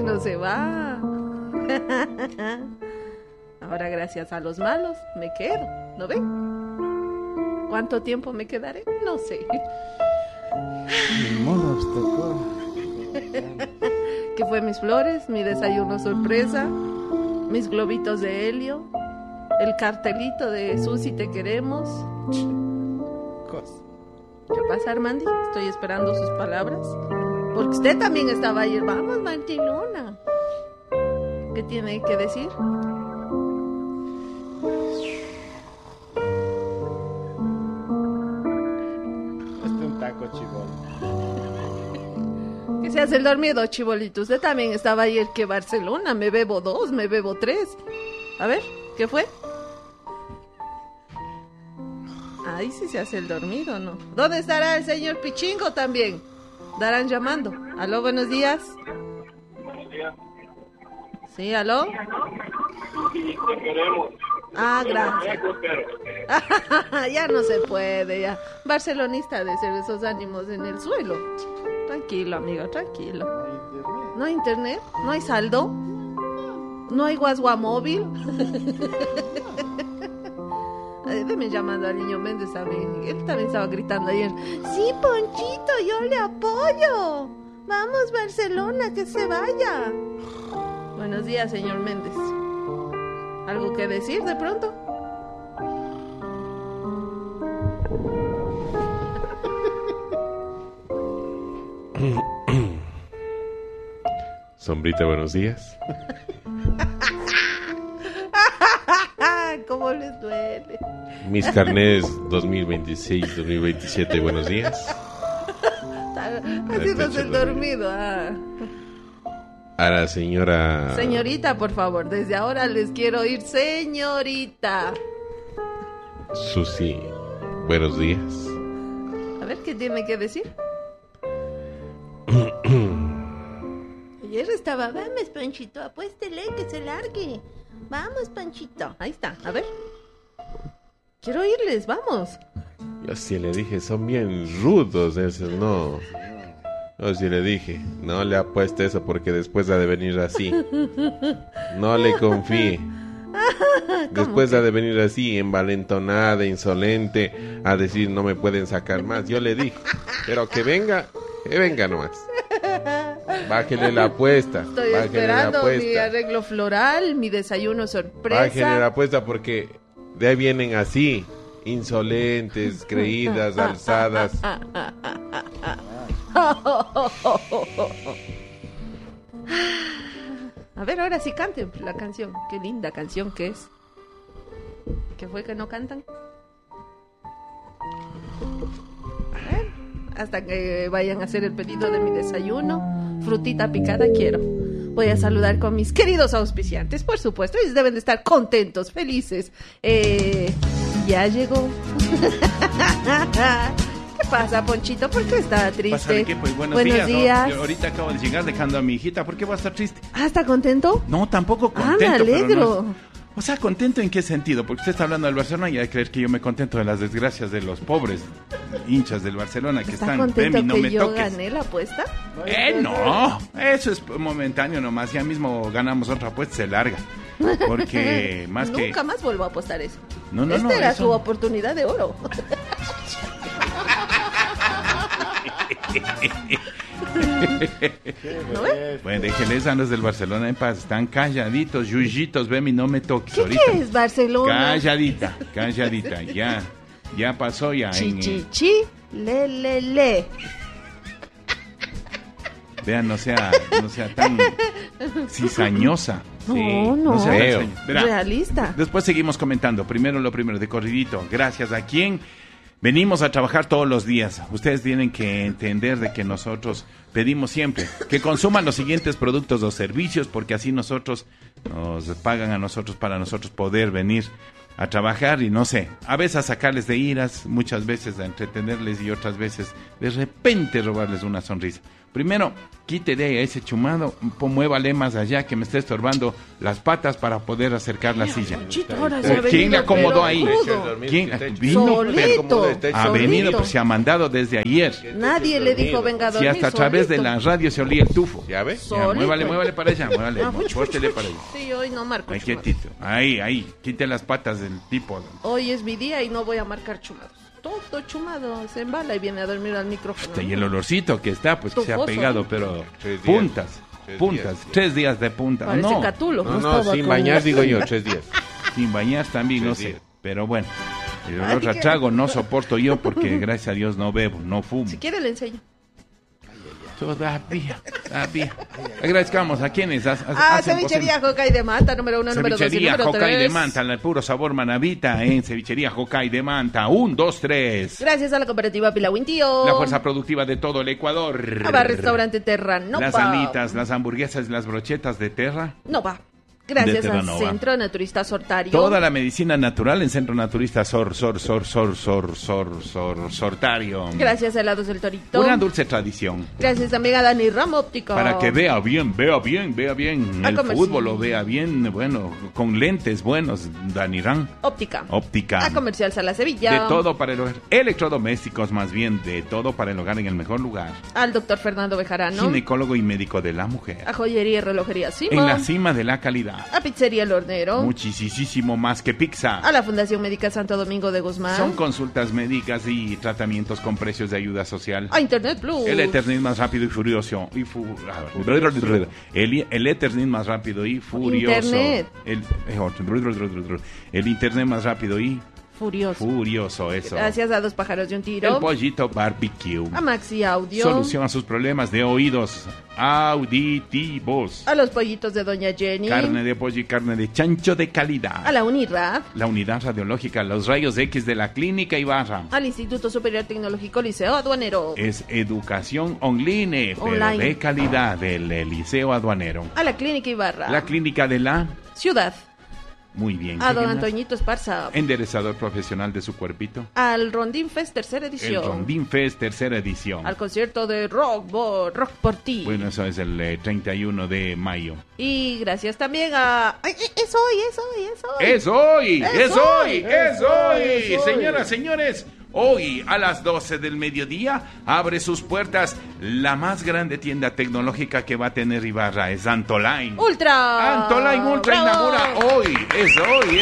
bueno se va. Ahora gracias a los malos me quedo, ¿no ve? ¿Cuánto tiempo me quedaré? No sé. Ni modo, tocó. ¿Qué fue mis flores? Mi desayuno sorpresa, mis globitos de helio, el cartelito de Susi te queremos. ¿Qué pasa, Armandi? Estoy esperando sus palabras. Porque usted también estaba ayer. Vamos, Martilona. ¿Qué tiene que decir? Un taco, chibol. ¿Qué se hace el dormido, chibolito? Usted también estaba ayer que Barcelona. Me bebo 2, me bebo 3. A ver, ¿qué fue? Ahí sí se hace el dormido, ¿no? ¿Dónde estará el señor Pichingo también? Darán llamando. Aló, buenos días. Buenos días. Sí, aló. Sí, te queremos. Ah, gracias. Ya no se puede, ya. Barcelonista de ser esos ánimos en el suelo. Tranquilo, amigo, tranquilo. ¿No hay internet? ¿No hay saldo? ¿No hay guasua móvil? Deme llamando al niño Méndez también. Él también estaba gritando ayer. Sí, Ponchito, yo le apoyo. Vamos, Barcelona, que se vaya. Buenos días, señor Méndez. ¿Algo que decir de pronto? Sombrita, buenos días. ¿Cómo les duele? Mis carnés 2026-2027, buenos días. Haciéndose el dormido. A la señora... Señorita, por favor, desde ahora les quiero oír, señorita. Susi, buenos días. A ver, ¿qué tiene que decir? Ayer estaba, vamos, Panchito, apuéstele que se largue. Vamos, Panchito. Ahí está, a ver. Quiero oírles, vamos. Yo sí le dije, son bien rudos esos, no. Yo sí le dije, no le apueste eso porque después ha de venir así. No le confíe. Después ha de venir así, envalentonada, insolente, a decir no me pueden sacar más. Yo le dije, pero que venga nomás. Bájele la apuesta. Estoy esperando mi arreglo floral, mi desayuno sorpresa. Bájele la apuesta porque de ahí vienen así, insolentes, creídas, alzadas. A ver, ahora sí canten la canción. Qué linda canción que es. ¿Qué fue que no cantan? A ver, hasta que vayan a hacer el pedido de mi desayuno. Frutita picada quiero. Voy a saludar con mis queridos auspiciantes, por supuesto. Ellos deben de estar contentos, felices. Ya llegó. ¿Qué pasa, Ponchito? ¿Por qué está triste? ¿Qué? Pues buenos días. Yo ahorita acabo de llegar dejando a mi hijita. ¿Por qué va a estar triste? Ah, ¿está contento? No, tampoco contento. Me alegro. Pero no es... O sea, ¿contento en qué sentido? Porque usted está hablando del Barcelona y hay que creer que yo me contento de las desgracias de los pobres hinchas del Barcelona que ¿Está están... contento no que me yo toques. gané la apuesta? No, eso es momentáneo nomás. Ya mismo ganamos otra apuesta, se larga. Porque más que... Nunca más vuelvo a apostar eso. No, Esta era eso... su oportunidad de oro. ¿No ves? Bueno, déjenles a los del Barcelona en paz. Están calladitos, yuyitos, ven y no me toques ¿Qué ahorita. es Barcelona? Calladita. Ya pasó ya. Chi, le. Vean, no sea tan cizañosa. No sea feo. Realista. Después seguimos comentando. Primero lo primero, de corridito. Gracias a quien venimos a trabajar todos los días. Ustedes tienen que entender de que nosotros pedimos siempre que consuman los siguientes productos o servicios porque así nosotros nos pagan a nosotros para nosotros poder venir a trabajar y no sé, a veces a sacarles de iras, muchas veces a entretenerles y otras veces de repente robarles una sonrisa. Primero, quite de ahí a ese chumado, muévale más allá que me está estorbando las patas para poder acercar la silla. Ponchito, ahora se ha ¿Quién venido, le acomodó pero ahí? crudo. ¿Quién vino? Solito, Ha venido, solito. pues se ha mandado desde ayer. Nadie le dijo venga a Si dormir. hasta a través de solito. la radio se olía el tufo. ¿Ya ves? Ya, Solito. muévale para allá, muévale. Ah, fuch, fuch, Póstele fuch. para allá. Sí, hoy no marco Ahí chumados. quietito. Ahí. Quite las patas del tipo. Hoy es mi día y no voy a marcar chumados. Todo chumado se embala y viene a dormir al micrófono. Y el olorcito que está, pues que se ha Tufoso, pegado, ¿eh? pero 3 días. puntas. 3 días. 3 días de punta. Parece No, Catulo. No, sin bañar, digo yo, 3 días. sin bañar también, 3 no sé. días. Pero bueno, el Ay, olor a qué- trago no soporto yo porque gracias a Dios no bebo, no fumo. Si quiere le enseño. Todavía. Agradezcamos a quienes hacen Cevichería Jocay de Manta, número 1, número 2 y Cevichería número Jocay 3. de Manta, el puro sabor manavita en Cevichería Jocay de Manta. 1, 2, 3. Gracias a la cooperativa Pilahuintío. La fuerza productiva de todo el Ecuador. Aba Restaurante Terra. No Las va. alitas, las hamburguesas, las brochetas de Terra. No va. Gracias De a Terranova. Centro Naturista Sortario. Toda la medicina natural en Centro Naturista Sortario. Gracias a Helados del Torito. Una dulce tradición. Gracias también a Dani Ramo Óptico. Para que vea bien. A El comercial. fútbol lo vea bien, bueno, con lentes buenos, Danirán. Óptica. Óptica. A Comercial Sala Sevilla. De todo para el hogar. Electrodomésticos, más bien, de todo para el hogar en el mejor lugar. Al doctor Fernando Bejarano. Ginecólogo y médico de la mujer. A Joyería y Relojería Simo. En la cima de la calidad. A Pizzería El Hornero. Muchísimo más que pizza. A la Fundación Médica Santo Domingo de Guzmán. Son consultas médicas y tratamientos con precios de ayuda social. A Internet Plus. El Ethernet más rápido y furioso. El Ethernet más rápido y furioso. Internet. El Internet más rápido y Furioso. furioso, eso. Gracias a Dos Pájaros de un Tiro. El Pollito Barbecue. A Maxi Audio. Solución a sus problemas de oídos auditivos. A los pollitos de Doña Jenny. Carne de pollo y carne de chancho de calidad. A la Unirad. La unidad radiológica, los rayos X de la Clínica Ibarra. Al Instituto Superior Tecnológico Liceo Aduanero. Es educación online, pero Online. de calidad del Liceo Aduanero. A la Clínica Ibarra. La clínica de la... Ciudad. Muy bien. A ¿qué don más? Antoñito Esparza. Enderezador profesional de su cuerpito. Al Rondín Fest tercera El edición. Rondín Fest, tercera edición. Al concierto de Rock por ti. Bueno, eso es el 31 de mayo. Y gracias también a... ¡Ay, es hoy! ¡Es hoy! ¡Es ¡Es hoy! hoy! ¡Es hoy! ¡Es hoy! Señoras, señores, hoy a las 12 del mediodía abre sus puertas la más grande tienda tecnológica que va a tener Ibarra. Es Antoline. ¡Ultra! Antoline Ultra ¡Bravo! inaugura hoy. Es hoy.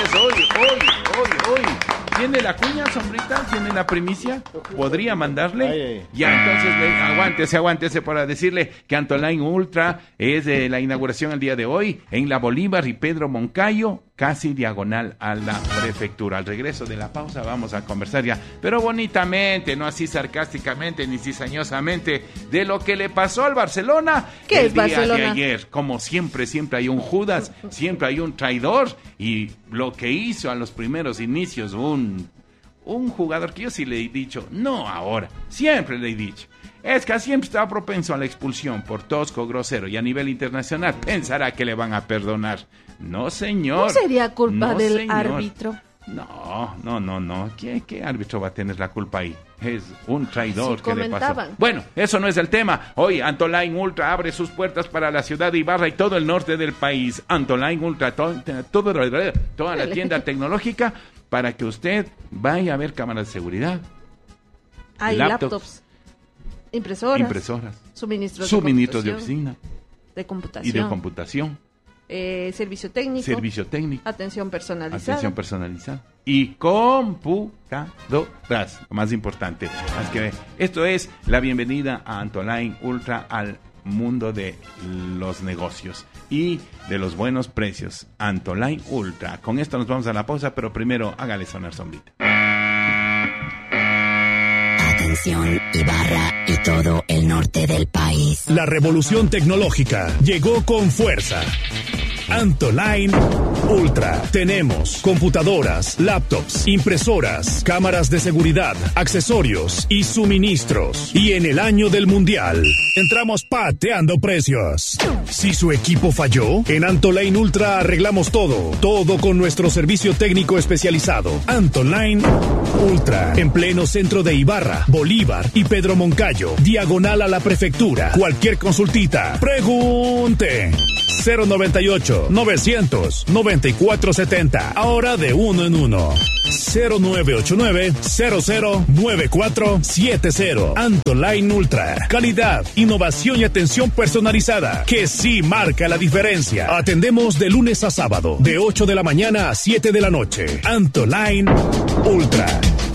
¿Tiene la cuña, sombrita? ¿Tiene la primicia? ¿Podría mandarle? Ay. Ya, entonces aguántese para decirle que Antoline Ultra es de la inauguración el día de hoy en la Bolívar y Pedro Moncayo, casi diagonal a la prefectura. Al regreso de la pausa vamos a conversar ya, pero bonitamente, no así sarcásticamente ni cizañosamente, de lo que le pasó al Barcelona ¿Qué el es día Barcelona? de ayer. Como siempre hay un Judas, siempre hay un traidor, y lo que hizo a los primeros inicios un jugador que yo sí le he dicho, no ahora, siempre le he dicho, es que siempre está propenso a la expulsión por tosco, grosero, y a nivel internacional pensará que le van a perdonar. No, señor. ¿No sería culpa No, del señor. árbitro? No. ¿Qué árbitro va a tener la culpa ahí? Es un traidor Sí, que le pasó. comentaban. Bueno, eso no es el tema. Hoy Antoline Ultra abre sus puertas para la ciudad de Ibarra y todo el norte del país. Antoline Ultra, toda la tienda tecnológica para que usted vaya a ver cámaras de seguridad, Hay laptops. Impresoras. Suministros suministros de computación, oficina de computación. y de computación, Servicio técnico. servicio técnico, Atención personalizada. atención personalizada y computadoras, lo más importante. Así que esto es la bienvenida a Antoline Ultra al mundo de los negocios y de los buenos precios. Antoline Ultra. Con esto nos vamos a la pausa, pero primero hágale sonar sombrita. Atención, Ibarra y todo el norte del país. La revolución tecnológica llegó con fuerza. Antoline Ultra. Tenemos computadoras, laptops, impresoras, cámaras de seguridad, accesorios y suministros. Y en el año del mundial, entramos pateando precios. Si su equipo falló, en Antoline Ultra arreglamos todo. Todo con nuestro servicio técnico especializado. Antoline Ultra. En pleno centro de Ibarra, Bolívar y Pedro Moncayo. Diagonal a la prefectura. Cualquier consultita. Pregunte. 098-900-9470. Ahora de uno en uno. 0989-009470. Antoline Ultra. Calidad, innovación y atención personalizada. Que sí marca la diferencia. Atendemos de lunes a sábado. De 8 de la mañana a 7 de la noche. Antoline Ultra.